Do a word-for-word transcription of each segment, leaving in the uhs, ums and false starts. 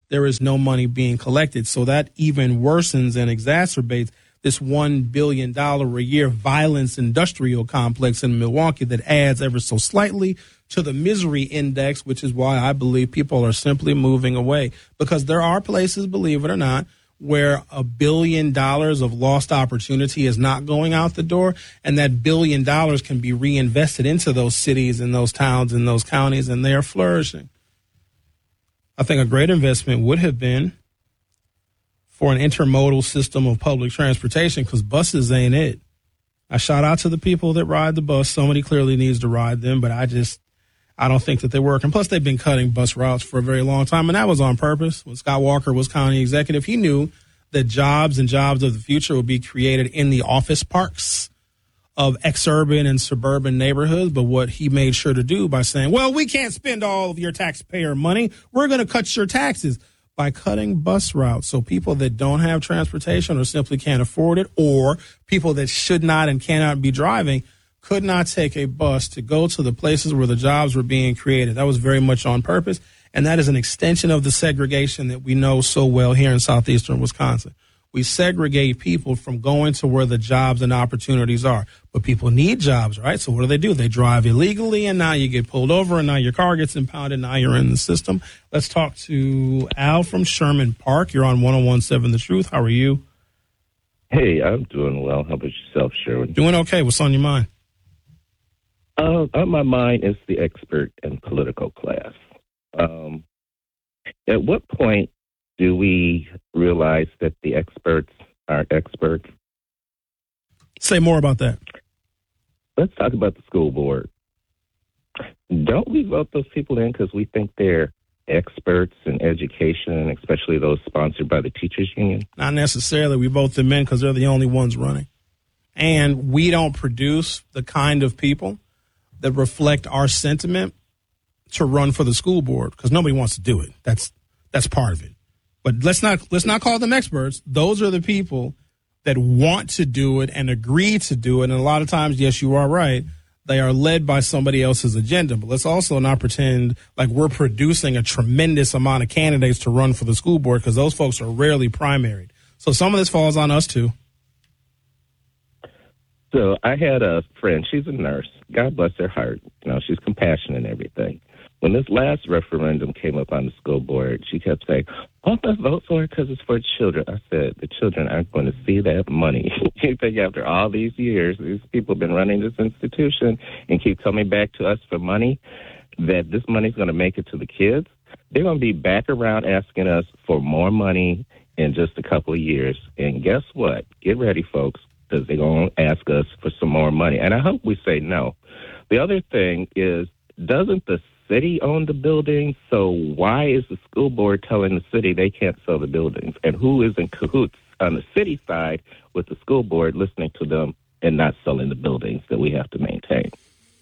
there is no money being collected. So that even worsens and exacerbates this one billion dollars a year violence industrial complex in Milwaukee that adds ever so slightly to the misery index, which is why I believe people are simply moving away. Because there are places, believe it or not, where a billion dollars of lost opportunity is not going out the door, and that billion dollars can be reinvested into those cities and those towns and those counties, and they are flourishing. I think a great investment would have been for an intermodal system of public transportation, because buses ain't it. I shout out to the people that ride the bus. Somebody clearly needs to ride them, but I just, I don't think that they work. And plus, they've been cutting bus routes for a very long time, and that was on purpose. When Scott Walker was county executive, he knew that jobs and jobs of the future would be created in the office parks of exurban and suburban neighborhoods. But what he made sure to do by saying, well, we can't spend all of your taxpayer money, we're going to cut your taxes, by cutting bus routes. So people that don't have transportation or simply can't afford it, or people that should not and cannot be driving, could not take a bus to go to the places where the jobs were being created. That was very much on purpose, and that is an extension of the segregation that we know so well here in southeastern Wisconsin. We segregate people from going to where the jobs and opportunities are. But people need jobs, right? So what do they do? They drive illegally, and now you get pulled over, and now your car gets impounded, now you're in the system. Let's talk to Al from Sherman Park. You're on one oh one point seven The Truth. How are you? Hey, I'm doing well. How about yourself, Sherwin? Doing okay. What's on your mind? Uh, on my mind is the expert and political class. Um, at what point do we realize that the experts are experts? Say more about that. Let's talk about the school board. Don't we vote those people in because we think they're experts in education, especially those sponsored by the teachers union? Not necessarily. We vote them in because they're the only ones running. And we don't produce the kind of people that reflect our sentiment to run for the school board, because nobody wants to do it. That's that's part of it. But let's not let's not call them experts. Those are the people that want to do it and agree to do it. And a lot of times, yes, you are right, they are led by somebody else's agenda. But let's also not pretend like we're producing a tremendous amount of candidates to run for the school board, because those folks are rarely primaried. So some of this falls on us, too. So I had a friend. She's a nurse. God bless her heart. You know, she's compassionate and everything. When this last referendum came up on the school board, she kept saying, "Oh, let's vote for it because it's for children." I said, the children aren't going to see that money. You think after all these years, these people have been running this institution and keep coming back to us for money, that this money's going to make it to the kids? They're going to be back around asking us for more money in just a couple of years. And guess what? Get ready, folks, because they're going to ask us for some more money. And I hope we say no. The other thing is, doesn't the city own the buildings? So why is the school board telling the city they can't sell the buildings? And who is in cahoots on the city side with the school board, listening to them and not selling the buildings that we have to maintain?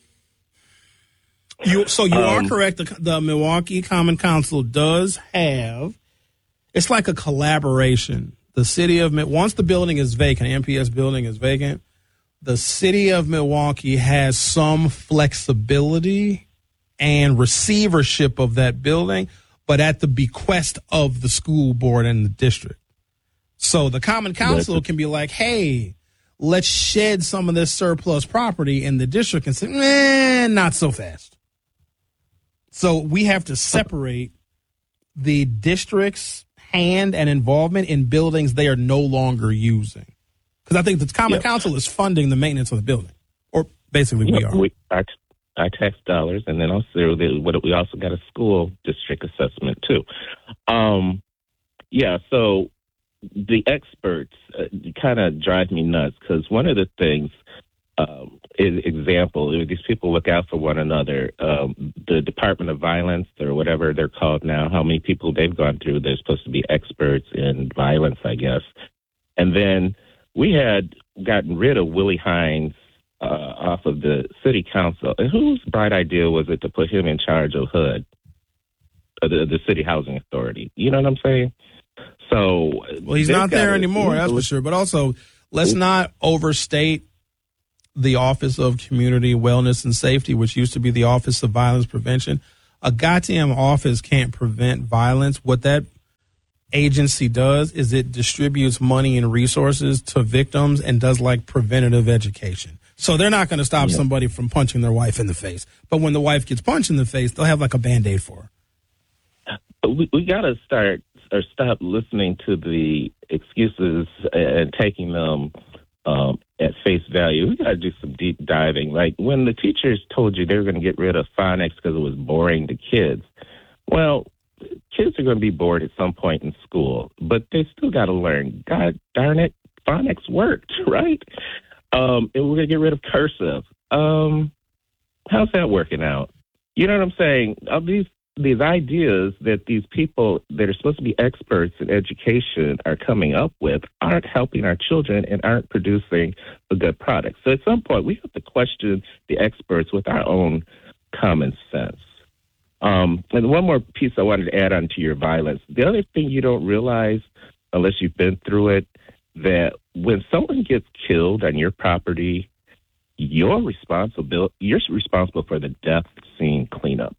You, so you um, are correct. The, the Milwaukee Common Council does have, it's like a collaboration. The city of, once the building is vacant, M P S building is vacant, the city of Milwaukee has some flexibility and receivership of that building, but at the bequest of the school board and the district. So the Common Council can be like, hey, let's shed some of this surplus property, and the district can say, eh, not so fast. So we have to separate the district's hand and involvement in buildings they are no longer using. Because I think the Common yep. Council is funding the maintenance of the building, or basically yep. we are. We, our, our tax dollars, and then also we also got a school district assessment too. Um, yeah, so the experts uh, kind of drive me nuts, because one of the things, um, is example, these people look out for one another. Um, the Department of Violence, or whatever they're called now, how many people they've gone through, they're supposed to be experts in violence, I guess. And then we had gotten rid of Willie Hines uh, off of the city council. And whose bright idea was it to put him in charge of H U D, uh, the, the city housing authority? You know what I'm saying? So, well, he's not there anymore, that's for sure. But also, let's not overstate the Office of Community Wellness and Safety, which used to be the Office of Violence Prevention. A goddamn office can't prevent violence. What that agency does is it distributes money and resources to victims and does like preventative education. So they're not going to stop yeah. somebody from punching their wife in the face. But when the wife gets punched in the face, they'll have like a Band-Aid for her. We, we got to start or stop listening to the excuses and taking them um, at face value. We got to do some deep diving. Like when the teachers told you they were going to get rid of phonics because it was boring to kids. Well, kids are going to be bored at some point in school, but they still got to learn. God darn it, phonics worked, right? Um, and we're going to get rid of cursive. Um, how's that working out? You know what I'm saying? Of these these ideas that these people that are supposed to be experts in education are coming up with aren't helping our children and aren't producing a good product. So at some point, we have to question the experts with our own common sense. Um, and one more piece I wanted to add on to your violence. The other thing you don't realize, unless you've been through it, that when someone gets killed on your property, you're responsible, you're responsible for the death scene cleanup.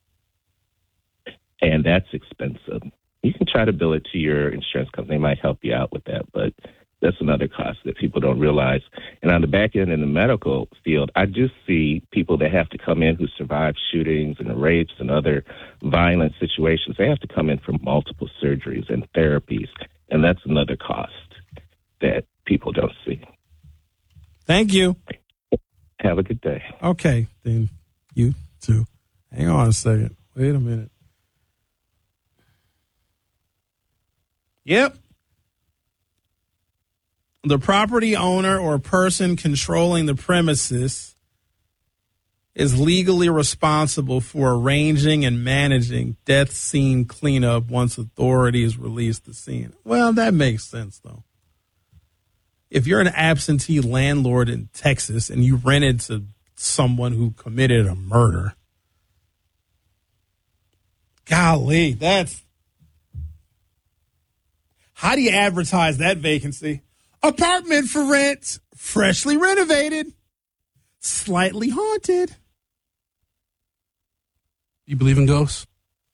And that's expensive. You can try to bill it to your insurance company. They might help you out with that, but that's another cost that people don't realize. And on the back end in the medical field, I do see people that have to come in who survive shootings and rapes and other violent situations. They have to come in for multiple surgeries and therapies, and that's another cost that people don't see. Thank you. Have a good day. Okay, then you too. Hang on a second. Wait a minute. Yep. The property owner or person controlling the premises is legally responsible for arranging and managing death scene cleanup once authorities release the scene. Well, that makes sense, though. If you're an absentee landlord in Texas and you rented to someone who committed a murder, golly, that's... How do you advertise that vacancy? Apartment for rent, freshly renovated, slightly haunted. You believe in ghosts?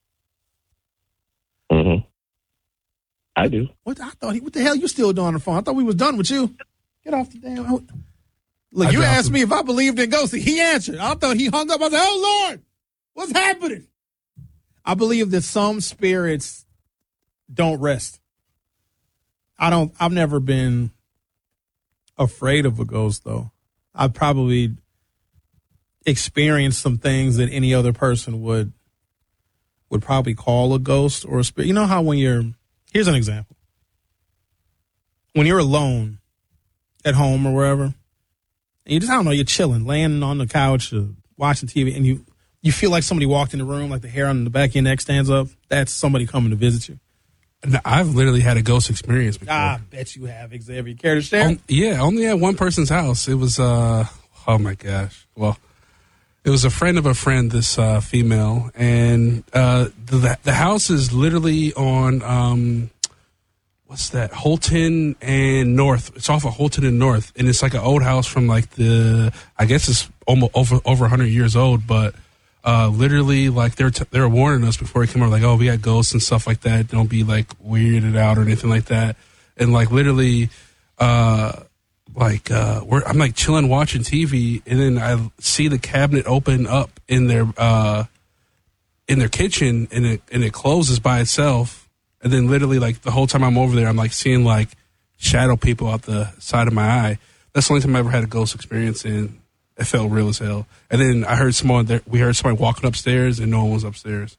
Mm-hmm. I do. What I thought he? What the hell you still doing on the phone? I thought we was done with you. Get off the damn. Look, I you asked him. me if I believed in ghosts. He answered. I thought he hung up. I said, "Oh Lord, what's happening?" I believe that some spirits don't rest. I don't. I've never been afraid of a ghost, though. I've probably experienced some things that any other person would would probably call a ghost or a spirit. You know how when you're, here's an example. When you're alone at home or wherever, and you just, I don't know, you're chilling, laying on the couch or watching T V, and you, you feel like somebody walked in the room, like the hair on the back of your neck stands up. That's somebody coming to visit you. I've literally had a ghost experience before. I bet you have, Xavier. Care to share? Um, yeah, only at one person's house. It was, uh, oh my gosh. Well, it was a friend of a friend, this uh, female, and uh, the the house is literally on, um, what's that, Holton and North. It's off of Holton and North, and it's like an old house from like the, I guess it's almost over, over one hundred years old, but Uh, literally, like, they're t- they're warning us before we come over, like, oh, we got ghosts and stuff like that. Don't be, like, weirded out or anything like that. And, like, literally, uh, like, uh, we're, I'm, like, chilling watching T V, and then I see the cabinet open up in their uh, in their kitchen, and it, and it closes by itself. And then literally, like, the whole time I'm over there, I'm, like, seeing, like, shadow people out the side of my eye. That's the only time I ever had a ghost experience, and it felt real as hell. And then I heard someone there, we heard somebody walking upstairs, and no one was upstairs.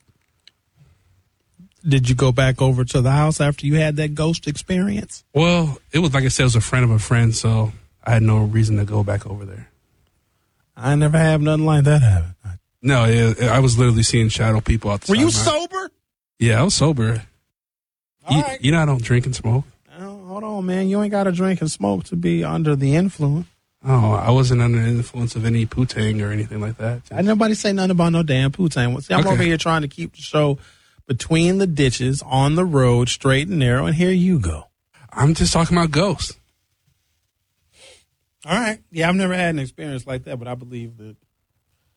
Did you go back over to the house after you had that ghost experience? Well, it was, like I said, it was a friend of a friend, so I had no reason to go back over there. I never have nothing like that happen. No, yeah, I was literally seeing shadow people out the Were you side. sober? Yeah, I was sober. All you, right. you know I don't drink and smoke. Oh, hold on, man. You ain't got to drink and smoke to be under the influence. Oh, I wasn't under the influence of any poo-tang or anything like that. I nobody say nothing about no damn poo-tang. See, I'm Okay. over here trying to keep the show between the ditches, on the road, straight and narrow, and here you go. I'm just talking about ghosts. All right. Yeah, I've never had an experience like that, but I believe that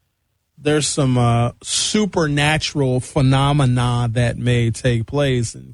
there's some uh, supernatural phenomena that may take place. And